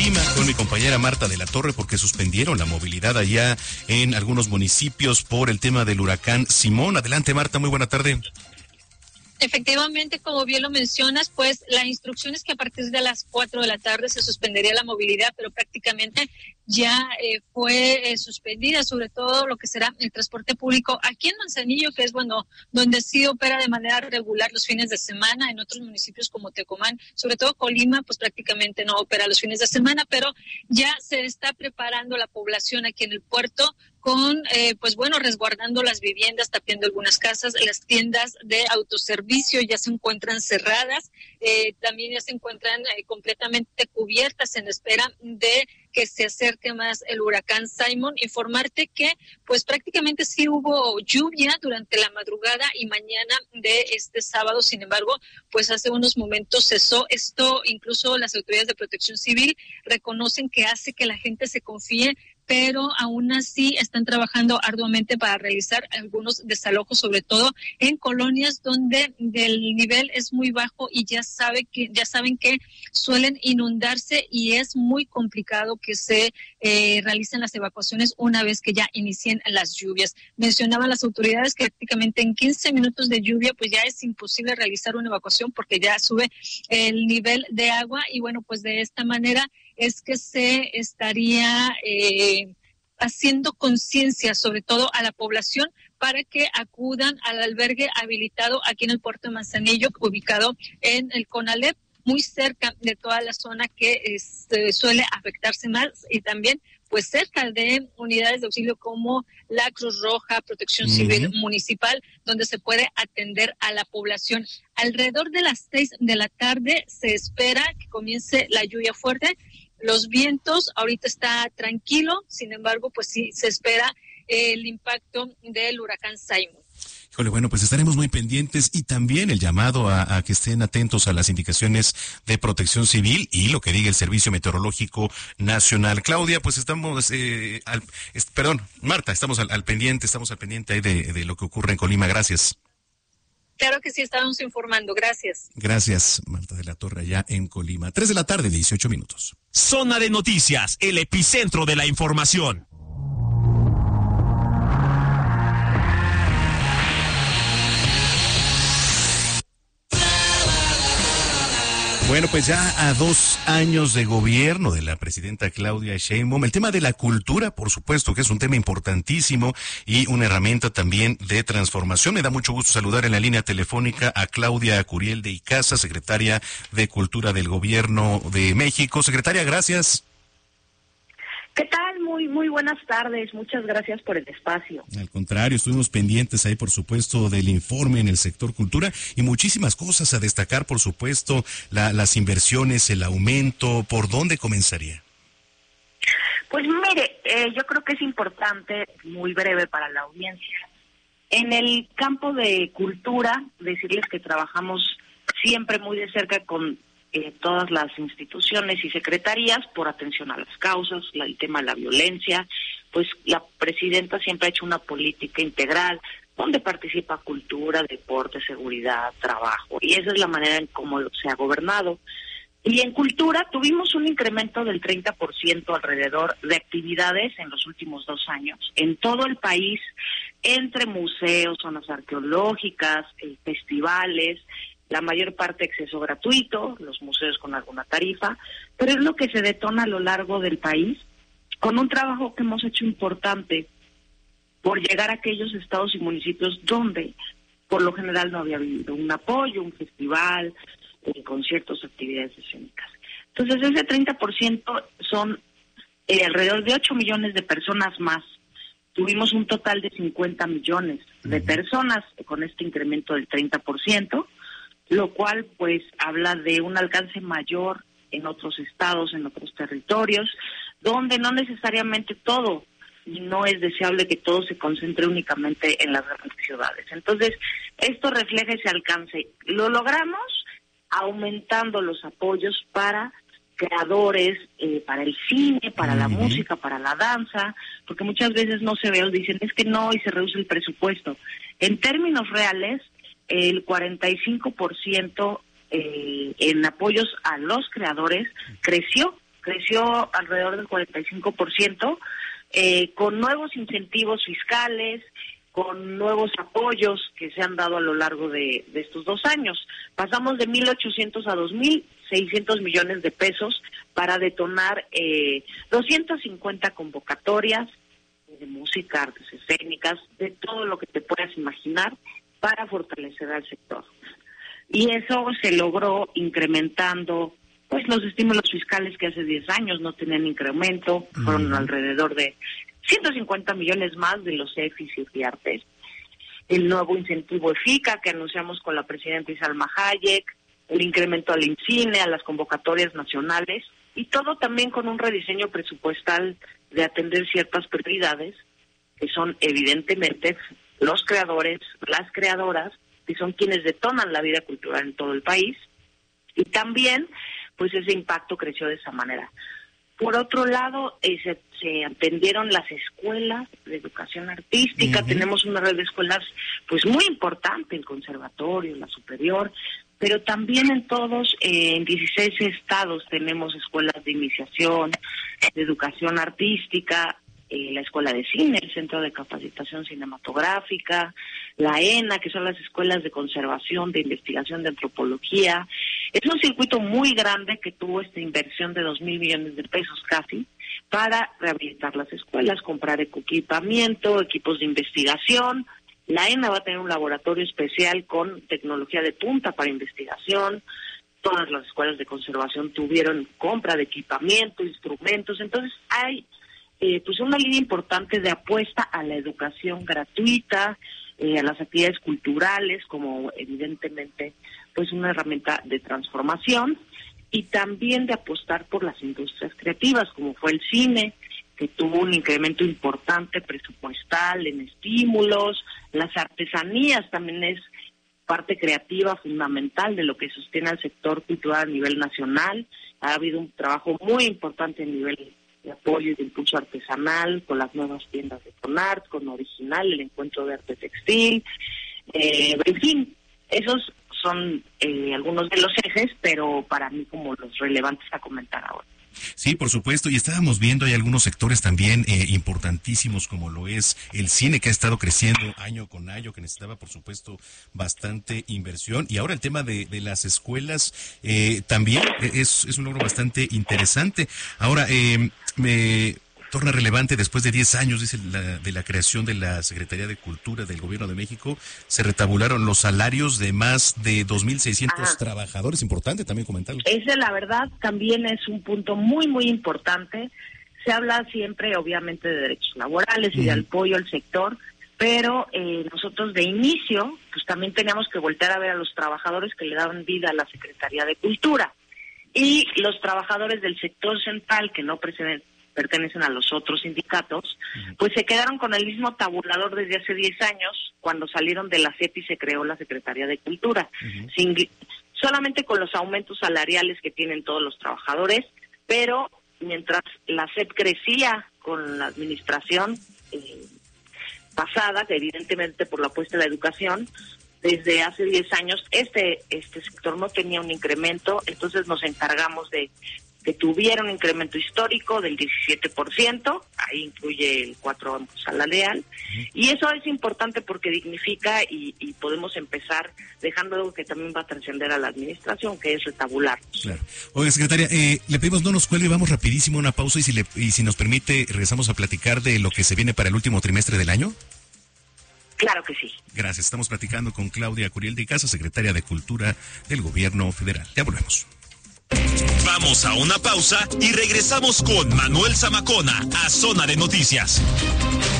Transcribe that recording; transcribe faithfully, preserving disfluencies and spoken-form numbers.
Colima con mi compañera Marta de la Torre porque suspendieron la movilidad allá en algunos municipios por el tema del huracán Simón. Adelante, Marta, muy buena tarde. Efectivamente, como bien lo mencionas, pues la instrucción es que a partir de las cuatro de la tarde se suspendería la movilidad, pero prácticamente ya eh, fue eh, suspendida, sobre todo lo que será el transporte público aquí en Manzanillo, que es bueno donde sí opera de manera regular los fines de semana. En otros municipios como Tecomán, sobre todo Colima, pues prácticamente no opera los fines de semana, pero ya se está preparando la población aquí en el puerto con, eh, pues bueno, resguardando las viviendas, tapiando algunas casas. Las tiendas de autoservicio ya se encuentran cerradas, eh, también ya se encuentran eh, completamente cubiertas en espera de que se acerque más el huracán Simón. Informarte que pues prácticamente sí hubo lluvia durante la madrugada y mañana de este sábado, sin embargo, pues hace unos momentos cesó. Esto incluso las autoridades de Protección Civil reconocen que hace que la gente se confíe, pero aún así están trabajando arduamente para realizar algunos desalojos, sobre todo en colonias donde el nivel es muy bajo y ya sabe que ya saben que suelen inundarse y es muy complicado que se eh, realicen las evacuaciones una vez que ya inicien las lluvias. Mencionaban las autoridades que prácticamente en quince minutos de lluvia pues ya es imposible realizar una evacuación porque ya sube el nivel de agua y bueno, pues de esta manera es que se estaría eh, haciendo conciencia, sobre todo a la población, para que acudan al albergue habilitado aquí en el puerto de Manzanillo, ubicado en el CONALEP, muy cerca de toda la zona que este, suele afectarse más y también pues cerca de unidades de auxilio como la Cruz Roja, Protección uh-huh. Civil Municipal, donde se puede atender a la población. Alrededor de las seis de la tarde se espera que comience la lluvia fuerte. Los vientos ahorita está tranquilo, sin embargo, pues sí se espera el impacto del huracán Simón. Híjole, bueno, pues estaremos muy pendientes y también el llamado a, a que estén atentos a las indicaciones de Protección Civil y lo que diga el Servicio Meteorológico Nacional. Claudia, pues estamos, eh, al, es, perdón, Marta, estamos al, al pendiente, estamos al pendiente ahí de, de lo que ocurre en Colima. Gracias. Claro que sí, estamos informando. Gracias. Gracias, Marta de la Torre, allá en Colima. Tres de la tarde, dieciocho minutos. Zona de Noticias, el epicentro de la información. Bueno, pues ya a dos años de gobierno de la presidenta Claudia Sheinbaum, el tema de la cultura, por supuesto que es un tema importantísimo y una herramienta también de transformación. Me da mucho gusto saludar en la línea telefónica a Claudia Curiel de Icaza, secretaria de Cultura del Gobierno de México. Secretaria, gracias. ¿Qué tal? Muy, muy buenas tardes. Muchas gracias por el espacio. Al contrario, estuvimos pendientes ahí, por supuesto, del informe en el sector cultura y muchísimas cosas a destacar, por supuesto, la, las inversiones, el aumento. ¿Por dónde comenzaría? Pues mire, eh, yo creo que es importante, muy breve para la audiencia, en el campo de cultura, decirles que trabajamos siempre muy de cerca con Eh, todas las instituciones y secretarías por atención a las causas, la, el tema de la violencia. Pues la presidenta siempre ha hecho una política integral donde participa cultura, deporte, seguridad, trabajo, y esa es la manera en cómo se ha gobernado. Y en cultura tuvimos un incremento del treinta por ciento alrededor de actividades en los últimos dos años en todo el país, entre museos, zonas arqueológicas, eh, festivales, la mayor parte acceso gratuito, los museos con alguna tarifa, pero es lo que se detona a lo largo del país, con un trabajo que hemos hecho importante por llegar a aquellos estados y municipios donde por lo general no había habido un apoyo, un festival, eh, conciertos, actividades escénicas. Entonces ese treinta por ciento son eh, alrededor de ocho millones de personas más. Tuvimos un total de cincuenta millones de personas con este incremento del treinta por ciento, lo cual pues habla de un alcance mayor en otros estados, en otros territorios, donde no necesariamente todo, y no es deseable que todo se concentre únicamente en las grandes ciudades. Entonces, esto refleja ese alcance. Lo logramos aumentando los apoyos para creadores, eh, para el cine, para uh-huh. la música, para la danza, porque muchas veces no se ve o dicen, es que no, y se reduce el presupuesto. En términos reales, el cuarenta y cinco por ciento eh, en apoyos a los creadores creció creció alrededor del cuarenta y cinco por ciento, eh, con nuevos incentivos fiscales, con nuevos apoyos que se han dado a lo largo de, de estos dos años. Pasamos de mil ochocientos a dos mil seiscientos millones de pesos para detonar eh, doscientas cincuenta convocatorias de música, artes escénicas, de todo lo que te puedas imaginar para fortalecer al sector. Y eso se logró incrementando pues los estímulos fiscales que hace diez años no tenían incremento, fueron uh-huh. alrededor de ciento cincuenta millones más de los E F I S y Artes. El nuevo incentivo EFICA que anunciamos con la presidenta Salma Hayek, el incremento al INCINE, a las convocatorias nacionales, y todo también con un rediseño presupuestal de atender ciertas prioridades, que son evidentemente los creadores, las creadoras, que son quienes detonan la vida cultural en todo el país, y también pues ese impacto creció de esa manera. Por otro lado, eh, se, se atendieron las escuelas de educación artística. Uh-huh. Tenemos una red de escuelas pues muy importante, el conservatorio, la superior, pero también en todos, eh, en dieciséis estados tenemos escuelas de iniciación, de educación artística, eh, la escuela de cine, el Centro de Capacitación Cinematográfica, la ENA, que son las escuelas de conservación, de investigación de antropología. Es un circuito muy grande que tuvo esta inversión de dos mil millones de pesos casi para rehabilitar las escuelas, comprar equipamiento, equipos de investigación. La ENA va a tener un laboratorio especial con tecnología de punta para investigación. Todas las escuelas de conservación tuvieron compra de equipamiento, instrumentos. Entonces hay eh, pues una línea importante de apuesta a la educación gratuita, eh, a las actividades culturales, como evidentemente pues una herramienta de transformación, y también de apostar por las industrias creativas, como fue el cine, que tuvo un incremento importante presupuestal en estímulos. Las artesanías también es parte creativa fundamental de lo que sostiene al sector cultural a nivel nacional. Ha habido un trabajo muy importante a nivel de apoyo y de impulso artesanal, con las nuevas tiendas de Conart, con Original, el encuentro de arte textil, eh, en fin, esos son eh, algunos de los ejes, pero para mí como los relevantes a comentar ahora. Sí, por supuesto, y estábamos viendo, hay algunos sectores también eh, importantísimos, como lo es el cine, que ha estado creciendo año con año, que necesitaba, por supuesto, bastante inversión, y ahora el tema de, de las escuelas eh, también es, es un logro bastante interesante. Ahora, eh, me torna relevante, después de diez años, dice, la, de la creación de la Secretaría de Cultura del Gobierno de México, se retabularon los salarios de más de dos mil seiscientos trabajadores. Importante también comentarlo. Ese, la verdad, también es un punto muy, muy importante. Se habla siempre, obviamente, de derechos laborales y mm. de apoyo al sector, pero eh, nosotros de inicio, pues también teníamos que voltear a ver a los trabajadores que le daban vida a la Secretaría de Cultura. Y los trabajadores del sector central, que no preceden pertenecen a los otros sindicatos, pues se quedaron con el mismo tabulador desde hace diez años, cuando salieron de la C E P y se creó la Secretaría de Cultura, uh-huh. sin, solamente con los aumentos salariales que tienen todos los trabajadores, pero mientras la C E P crecía con la administración eh, pasada, que evidentemente por la apuesta de la educación, desde hace diez años este, este sector no tenía un incremento, entonces nos encargamos de que tuviera un incremento histórico del diecisiete por ciento, ahí incluye el cuatro por ciento salarial, uh-huh. y eso es importante porque dignifica y, y podemos empezar dejando algo que también va a trascender a la administración, que es retabular. Claro. Oiga, secretaria, eh, le pedimos no nos cuelgue, vamos rapidísimo una pausa, y si, le, y si nos permite, regresamos a platicar de lo que se viene para el último trimestre del año. Claro que sí. Gracias, estamos platicando con Claudia Curiel de Icaza, secretaria de Cultura del Gobierno Federal. Ya volvemos. Vamos a una pausa y regresamos con Manuel Zamacona a Zona de Noticias.